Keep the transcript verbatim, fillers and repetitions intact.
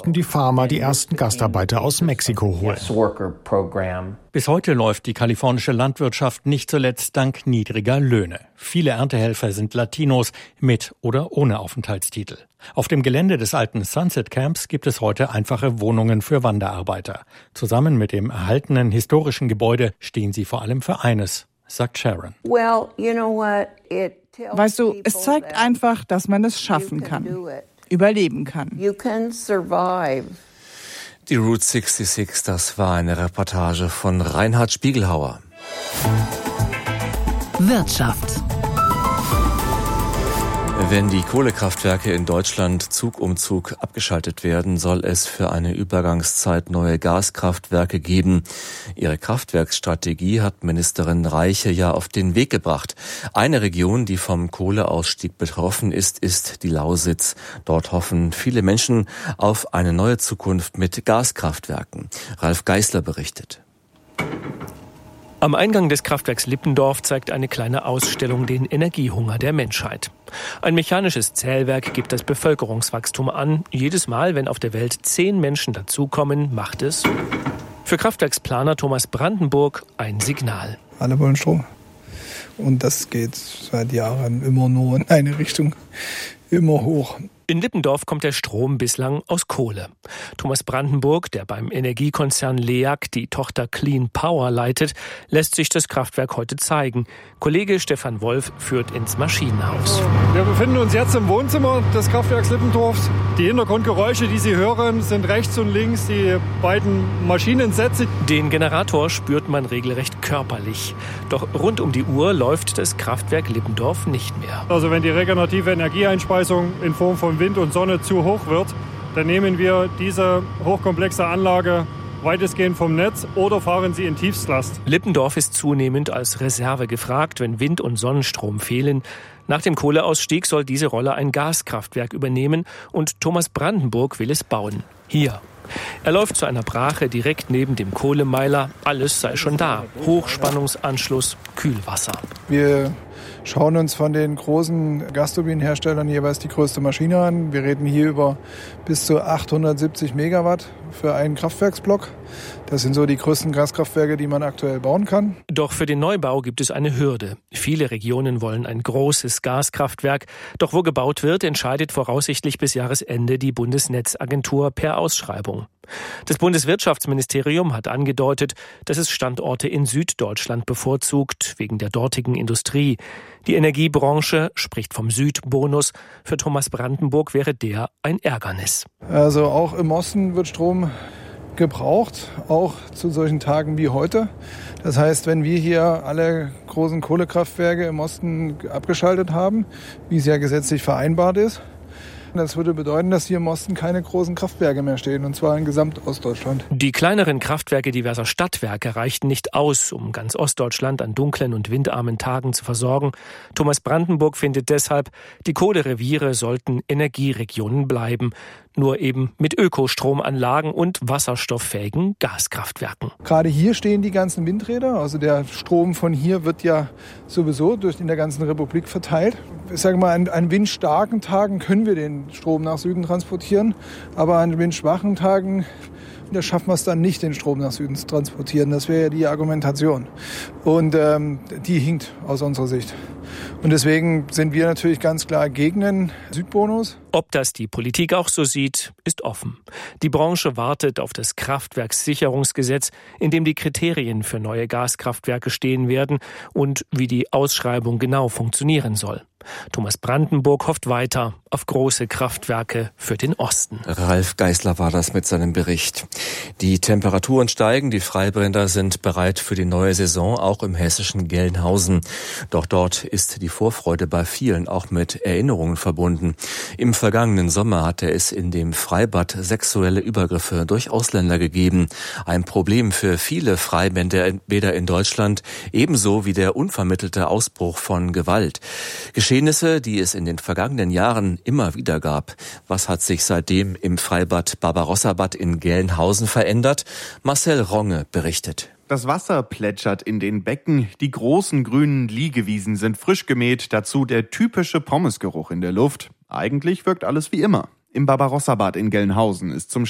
mussten die Farmer die ersten Gastarbeiter aus Mexiko holen. Bis heute läuft die kalifornische Landwirtschaft nicht zuletzt dank niedriger Löhne. Viele Erntehelfer sind Latinos mit oder ohne Aufenthaltstitel. Auf dem Gelände des alten Sunset Camps gibt es heute einfache Wohnungen für Wanderarbeiter. Zusammen mit dem erhaltenen historischen Gebäude stehen sie vor allem für eines, sagt Sharon. Weißt du, es zeigt einfach, dass man es schaffen kann, überleben kann. Die Route sechsundsechzig, das war eine Reportage von Reinhard Spiegelhauer. Wirtschaft. Wenn die Kohlekraftwerke in Deutschland Zug um Zug abgeschaltet werden, soll es für eine Übergangszeit neue Gaskraftwerke geben. Ihre Kraftwerksstrategie hat Ministerin Reiche ja auf den Weg gebracht. Eine Region, die vom Kohleausstieg betroffen ist, ist die Lausitz. Dort hoffen viele Menschen auf eine neue Zukunft mit Gaskraftwerken. Ralf Geißler berichtet. Am Eingang des Kraftwerks Lippendorf zeigt eine kleine Ausstellung den Energiehunger der Menschheit. Ein mechanisches Zählwerk gibt das Bevölkerungswachstum an. Jedes Mal, wenn auf der Welt zehn Menschen dazukommen, macht es für Kraftwerksplaner Thomas Brandenburg ein Signal. Alle wollen Strom. Und das geht seit Jahren immer nur in eine Richtung, immer hoch. In Lippendorf kommt der Strom bislang aus Kohle. Thomas Brandenburg, der beim Energiekonzern L E A G die Tochter Clean Power leitet, lässt sich das Kraftwerk heute zeigen. Kollege Stefan Wolf führt ins Maschinenhaus. Wir befinden uns jetzt im Wohnzimmer des Kraftwerks Lippendorfs. Die Hintergrundgeräusche, die Sie hören, sind rechts und links die beiden Maschinensätze. Den Generator spürt man regelrecht körperlich. Doch rund um die Uhr läuft das Kraftwerk Lippendorf nicht mehr. Also wenn die regenerative Energieeinspeisung in Form von Wind und Sonne zu hoch wird, dann nehmen wir diese hochkomplexe Anlage weitestgehend vom Netz oder fahren sie in Tiefstlast. Lippendorf ist zunehmend als Reserve gefragt, wenn Wind- und Sonnenstrom fehlen. Nach dem Kohleausstieg soll diese Rolle ein Gaskraftwerk übernehmen und Thomas Brandenburg will es bauen. Hier. Er läuft zu einer Brache direkt neben dem Kohlemeiler. Alles sei schon da. Hochspannungsanschluss, Kühlwasser. Wir schauen uns von den großen Gasturbinenherstellern jeweils die größte Maschine an. Wir reden hier über bis zu achthundertsiebzig Megawatt für einen Kraftwerksblock. Das sind so die größten Gaskraftwerke, die man aktuell bauen kann. Doch für den Neubau gibt es eine Hürde. Viele Regionen wollen ein großes Gaskraftwerk. Doch wo gebaut wird, entscheidet voraussichtlich bis Jahresende die Bundesnetzagentur per Ausschreibung. Das Bundeswirtschaftsministerium hat angedeutet, dass es Standorte in Süddeutschland bevorzugt, wegen der dortigen Industrie. Die Energiebranche spricht vom Südbonus. Für Thomas Brandenburg wäre der ein Ärgernis. Also auch im Osten wird Strom gebraucht, auch zu solchen Tagen wie heute. Das heißt, wenn wir hier alle großen Kohlekraftwerke im Osten abgeschaltet haben, wie es ja gesetzlich vereinbart ist, das würde bedeuten, dass hier im Osten keine großen Kraftwerke mehr stehen, und zwar in Gesamt-Ostdeutschland. Die kleineren Kraftwerke diverser Stadtwerke reichten nicht aus, um ganz Ostdeutschland an dunklen und windarmen Tagen zu versorgen. Thomas Brandenburg findet deshalb, die Kohlereviere sollten Energieregionen bleiben, nur eben mit Ökostromanlagen und wasserstofffähigen Gaskraftwerken. Gerade hier stehen die ganzen Windräder, also der Strom von hier wird ja sowieso durch in der ganzen Republik verteilt. Ich sage mal, an, an windstarken Tagen können wir den Strom nach Süden transportieren, aber an windschwachen Tagen, da schaffen wir es dann nicht, den Strom nach Süden zu transportieren. Das wäre ja die Argumentation. Und ähm, die hinkt aus unserer Sicht. Und deswegen sind wir natürlich ganz klar gegen den Südbonus. Ob das die Politik auch so sieht, ist offen. Die Branche wartet auf das Kraftwerkssicherungsgesetz, in dem die Kriterien für neue Gaskraftwerke stehen werden und wie die Ausschreibung genau funktionieren soll. Thomas Brandenburg hofft weiter auf große Kraftwerke für den Osten. Ralf Geißler war das mit seinem Bericht. Die Temperaturen steigen, die Freibrenner sind bereit für die neue Saison, auch im hessischen Gelnhausen. Doch dort ist die Vorfreude bei vielen auch mit Erinnerungen verbunden. Im vergangenen Sommer hatte es in dem Freibad sexuelle Übergriffe durch Ausländer gegeben. Ein Problem für viele Freibäder in Deutschland, ebenso wie der unvermittelte Ausbruch von Gewalt. Geschehnisse, die es in den vergangenen Jahren immer wieder gab. Was hat sich seitdem im Freibad Barbarossa-Bad in Gelnhausen verändert? Marcel Ronge berichtet. Das Wasser plätschert in den Becken, die großen grünen Liegewiesen sind frisch gemäht, dazu der typische Pommesgeruch in der Luft. Eigentlich wirkt alles wie immer. Im Barbarossa-Bad in Gelnhausen ist zum